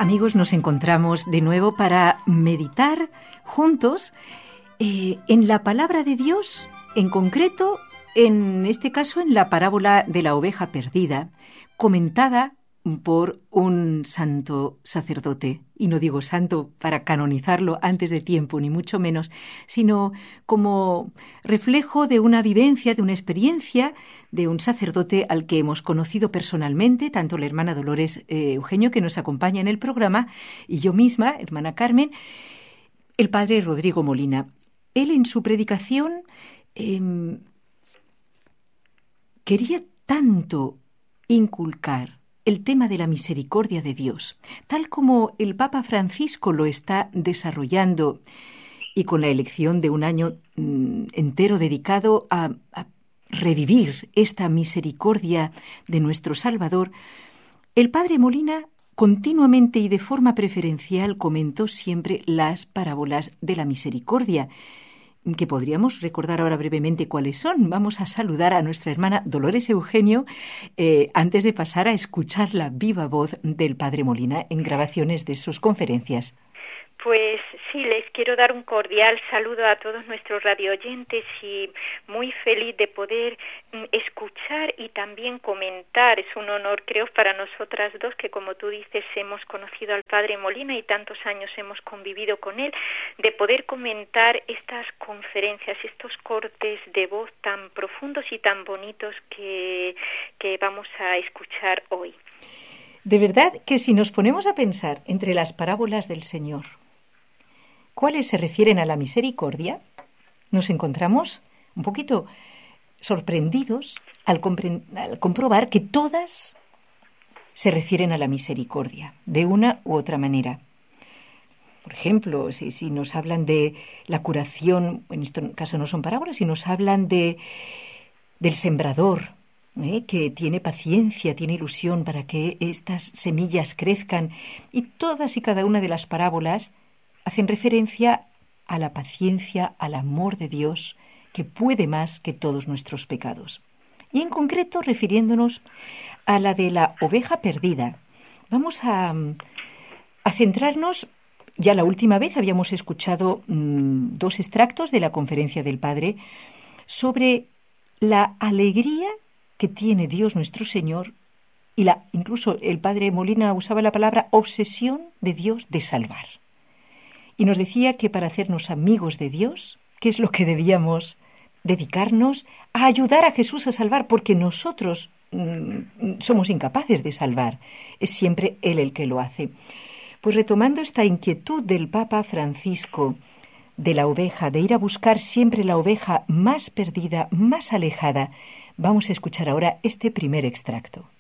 Amigos, nos encontramos de nuevo para meditar juntos en la palabra de Dios, en concreto, en este caso, en la parábola de la oveja perdida, comentada por un santo sacerdote. Y no digo santo para canonizarlo antes de tiempo, ni mucho menos, sino como reflejo de una vivencia, de una experiencia de un sacerdote al que hemos conocido personalmente, tanto la hermana Dolores Eugenio, que nos acompaña en el programa, y yo misma, hermana Carmen, el padre Rodrigo Molina. Él en su predicación quería tanto inculcar el tema de la misericordia de Dios, tal como el Papa Francisco lo está desarrollando y con la elección de un año entero dedicado a revivir esta misericordia de nuestro Salvador, el padre Molina continuamente y de forma preferencial comentó siempre las parábolas de la misericordia, que podríamos recordar ahora brevemente cuáles son. Vamos a saludar a nuestra hermana Dolores Eugenio antes de pasar a escuchar la viva voz del padre Molina en grabaciones de sus conferencias. Pues sí, les quiero dar un cordial saludo a todos nuestros radioyentes y muy feliz de poder escuchar y también comentar. Es un honor, creo, para nosotras dos, que como tú dices, hemos conocido al Padre Molina y tantos años hemos convivido con él, de poder comentar estas conferencias, estos cortes de voz tan profundos y tan bonitos que vamos a escuchar hoy. De verdad que si nos ponemos a pensar entre las parábolas del Señor, ¿cuáles se refieren a la misericordia? Nos encontramos un poquito sorprendidos al comprobar que todas se refieren a la misericordia, de una u otra manera. Por ejemplo, si nos hablan de la curación, en este caso no son parábolas, si nos hablan del sembrador, que tiene paciencia, tiene ilusión para que estas semillas crezcan, y todas y cada una de las parábolas hacen referencia a la paciencia, al amor de Dios, que puede más que todos nuestros pecados. Y en concreto, refiriéndonos a la de la oveja perdida, vamos a centrarnos. Ya la última vez habíamos escuchado 2 extractos de la conferencia del Padre sobre la alegría que tiene Dios nuestro Señor, y incluso el padre Molina usaba la palabra obsesión de Dios de salvar. Y nos decía que para hacernos amigos de Dios, ¿qué es lo que debíamos dedicarnos? A ayudar a Jesús a salvar, porque nosotros somos incapaces de salvar. Es siempre Él el que lo hace. Pues retomando esta inquietud del Papa Francisco de la oveja, de ir a buscar siempre la oveja más perdida, más alejada, vamos a escuchar ahora este primer extracto.